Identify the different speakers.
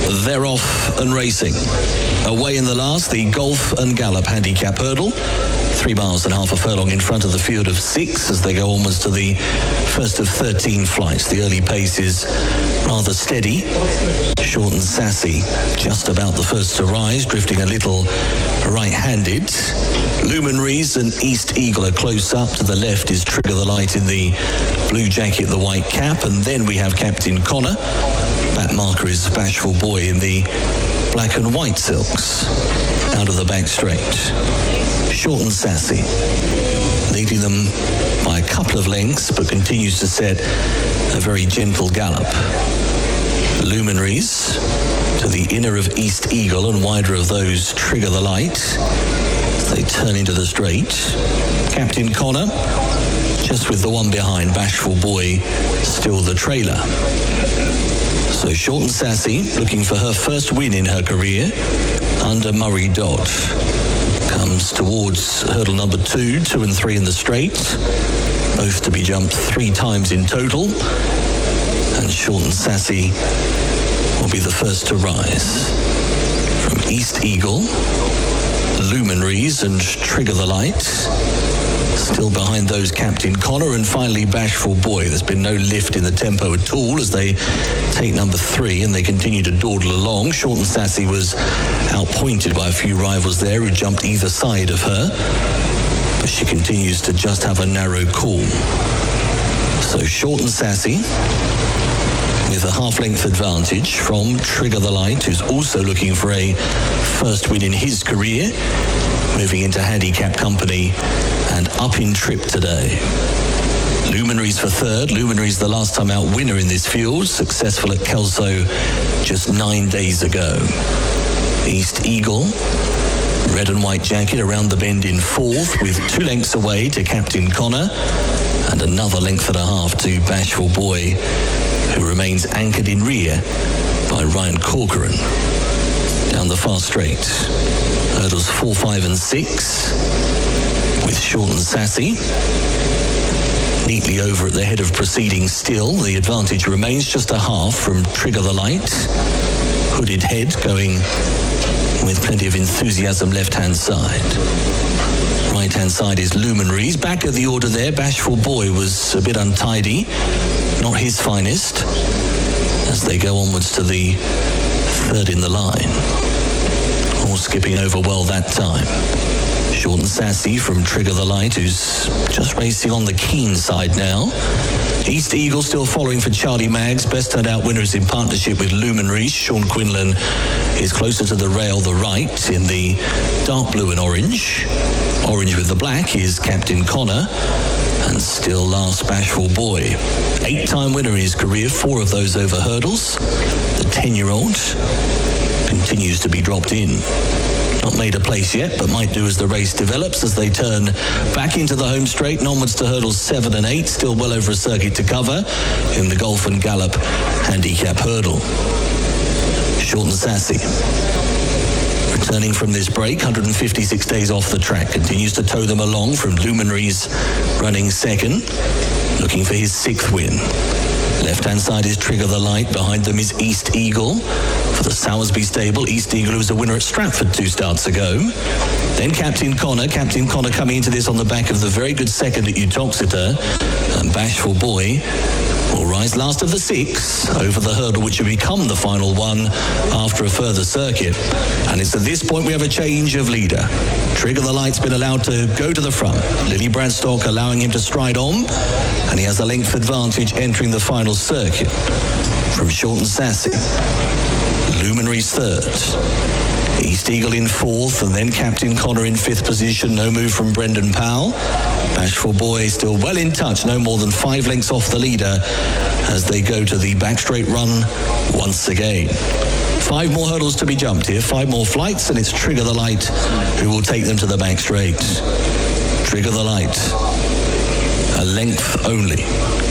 Speaker 1: they're off and racing. Away in the last, the Golf and Gallop handicap hurdle. 3 miles and half a furlong in front of the field of 6 as they go onwards to the first of 13 flights. The early pace is rather steady. Short and Sassy, just about the first to rise, drifting a little right-handed. Luminaries and East Eagle are close up. To the left is Trigger the Light in the blue jacket, the white cap, and then we have Captain Connor. That marker is Bashful Boy in the black and white silks. Out of the back straight. Short and Sassy, leading them by a couple of lengths, but continues to set a very gentle gallop. Luminaries to the inner of East Eagle and wider of those Trigger the Light. They turn into the straight. Captain Connor, just with the one behind, Bashful Boy, still the trailer. So Short and Sassy, looking for her first win in her career, under Murray Dodd. Comes towards hurdle number 2, 2 and 3 in the straight. Both to be jumped 3 times in total. And Short and Sassy will be the first to rise. From East Eagle, Luminaries and Trigger the Light. Still behind those Captain Connor, and finally Bashful Boy. There's been no lift in the tempo at all as they take number 3 and they continue to dawdle along. Short and Sassy was outpointed by a few rivals there who jumped either side of her, but she continues to just have a narrow call. So Short and Sassy with a half-length advantage from Trigger the Light, who's also looking for a first win in his career, moving into handicap company and up in trip today. Luminaries for third. Luminaries the last time out winner in this field, successful at Kelso just 9 days ago. East Eagle, red and white jacket, around the bend in 4th, with 2 lengths away to Captain Connor and another length and a half to Bashful Boy, who remains anchored in rear by Ryan Corcoran. Down the far straight, hurdles 4, 5 and 6, with Short and Sassy neatly over at the head of proceedings still. The advantage remains just a half from Trigger the Light. Hooded head going with plenty of enthusiasm left-hand side. Right-hand side is Luminaries. Back of the order there, Bashful Boy was a bit untidy. Not his finest as they go onwards to the third in the line. All skipping over well that time. Short and Sassy from Trigger the Light, who's just racing on the keen side now. East Eagle still following for Charlie Maggs. Best turned out winners in partnership with Luminaries. Sean Quinlan is closer to the rail, the right, in the dark blue and orange. Orange with the black is Captain Connor. And still last, Bashful Boy. 8-time winner in his career, 4 of those over hurdles. The 10-year-old continues to be dropped in. Not made a place yet, but might do as the race develops as they turn back into the home straight and onwards to hurdles 7 and 8. Still well over a circuit to cover in the Golf and Gallop handicap hurdle. Short and Sassy, returning from this break, 156 days off the track, continues to tow them along from Luminaries running second, looking for his 6th win. Left-hand side is Trigger the Light. Behind them is East Eagle for the Sowersby stable. East Eagle, who was a winner at Stratford 2 starts ago. Then Captain Connor. Captain Connor coming into this on the back of the very good second at Uttoxeter. And Bashful Boy will rise last of the 6 over the hurdle, which will become the final one after a further circuit. And it's at this point we have a change of leader. Trigger the Light's been allowed to go to the front. Lily Bradstock allowing him to stride on, and he has a length advantage entering the final circuit. From Short and Sassy, Luminaries 3rd, East Eagle in 4th, and then Captain Connor in 5th position. No move from Brendan Powell. Bashful Boy still well in touch, no more than 5 lengths off the leader as they go to the back straight run once again. 5 more hurdles to be jumped here, 5 more flights, and it's Trigger the Light who will take them to the back straight. Trigger the Light, a length only.